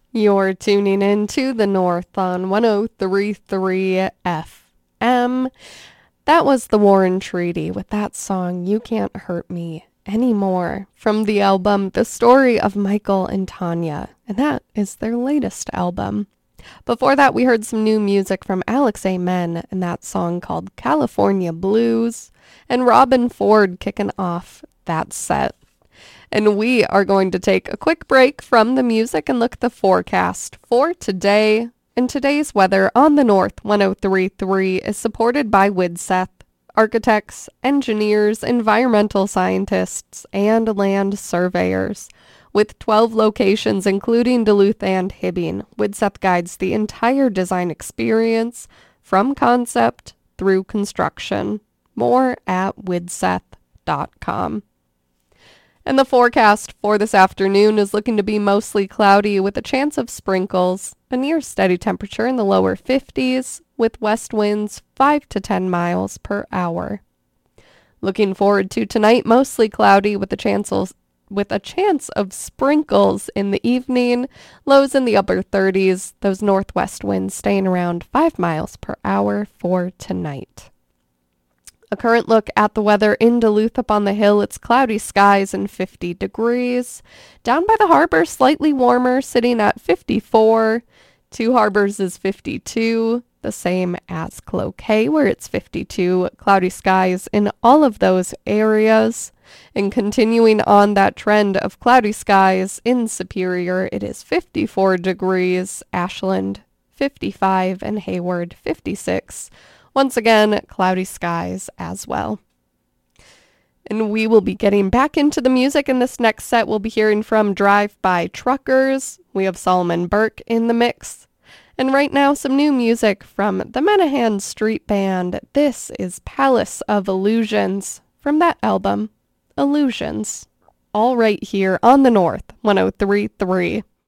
You're tuning in to the North on 103.3 FM. That was the Warren Treaty with that song, You Can't Hurt Me Anymore, from the album The Story of Michael and Tanya, and that is their latest album. Before that, we heard some new music from Alex Amen and that song called California Blues, and Robin Ford kicking off that set. And we are going to take a quick break from the music and look at the forecast for today. And today's weather on the North 103.3 is supported by Widseth, architects, engineers, environmental scientists, and land surveyors. With 12 locations, including Duluth and Hibbing, Widseth guides the entire design experience from concept through construction. More at widseth.com. And the forecast for this afternoon is looking to be mostly cloudy with a chance of sprinkles, a near steady temperature in the lower 50s with west winds 5 to 10 miles per hour. Looking forward to tonight, mostly cloudy with a chance of sprinkles in the evening, lows in the upper 30s, those northwest winds staying around 5 miles per hour for tonight. A current look at the weather in Duluth up on the hill. It's cloudy skies and 50 degrees. Down by the harbor, slightly warmer, sitting at 54. Two Harbors is 52, the same as Cloquet, where it's 52. Cloudy skies in all of those areas. And continuing on that trend of cloudy skies in Superior, it is 54 degrees. Ashland, 55, and Hayward, 56. Once again, cloudy skies as well. And we will be getting back into the music in this next set. We'll be hearing from Drive By Truckers. We have Solomon Burke in the mix. And right now, some new music from the Menahan Street Band. This is Palace of Illusions from that album, Illusions. All right here on the North 103.3.